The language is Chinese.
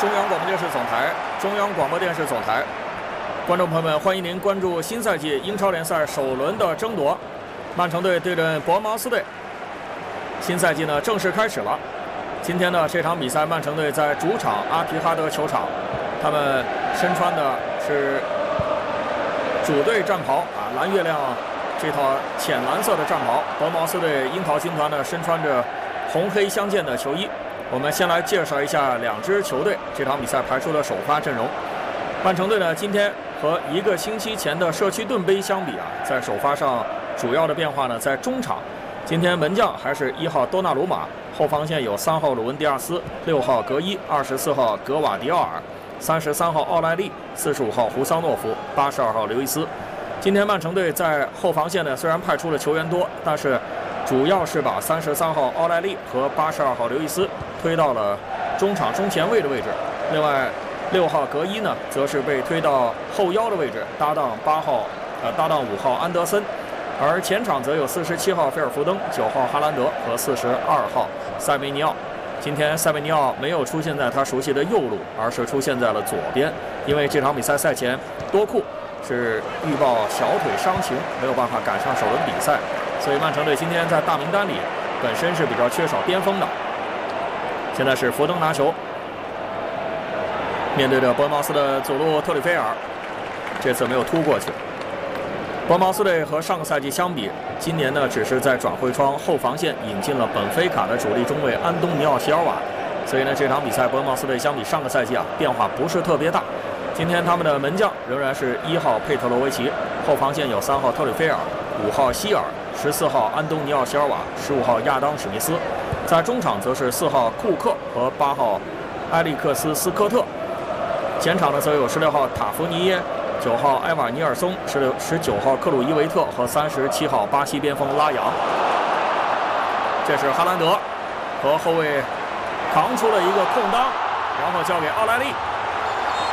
中央广播电视总台，中央广播电视总台，观众朋友们，欢迎您关注新赛季英超联赛首轮的争夺，曼城队对阵伯恩茅斯队。新赛季呢正式开始了。今天呢这场比赛，曼城队在主场阿提哈德球场，他们身穿的是主队战袍啊，蓝月亮这套浅蓝色的战袍。伯恩茅斯队樱桃军团呢身穿着红黑相间的球衣。我们先来介绍一下两支球队这场比赛排出的首发阵容。曼城队呢，今天和一个星期前的社区盾杯相比啊，在首发上主要的变化呢，在中场，今天门将还是1号多纳鲁马，后防线有3号鲁文迪亚斯、6号格伊、24号格瓦迪奥尔、33号奥莱利、45号胡桑诺夫、82号刘易斯。今天曼城队在后防线呢，虽然派出了球员多，但是主要是把33号奥莱利和82号刘易斯推到了中场中前卫的位置。另外6号格伊呢，则是被推到后腰的位置，搭档5号安德森。而前场则有47号菲尔福登、9号哈兰德和42号塞梅尼奥。今天塞梅尼奥没有出现在他熟悉的右路，而是出现在了左边，因为这场比赛赛前多库是预报小腿伤情，没有办法赶上首轮比赛，所以曼城队今天在大名单里本身是比较缺少边锋的。现在是福登拿球，面对着伯恩茅斯的左路特里菲尔，这次没有突过去。伯恩茅斯队和上个赛季相比，今年呢只是在转会窗后防线引进了本菲卡的主力中卫安东尼奥·席尔瓦，所以呢这场比赛伯恩茅斯队相比上个赛季变化不是特别大。今天他们的门将仍然是1号佩特罗维奇，后防线有3号特里菲尔、5号希尔、14号安东尼奥·席尔瓦、15号亚当·史密斯。在中场则是4号库克和8号埃利克斯·斯科特。前场呢则有16号塔夫尼耶、9号埃瓦尼尔松、19号克鲁伊维特和37号巴西边锋拉扬。这是哈兰德和后卫扛出了一个空当，然后交给奥莱利。